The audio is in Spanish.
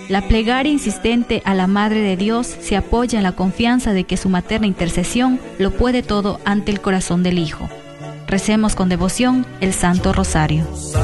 La plegaria insistente a la Madre de Dios se apoya en la confianza de que su materna intercesión lo puede todo ante el corazón del Hijo. Recemos con devoción el Santo Rosario.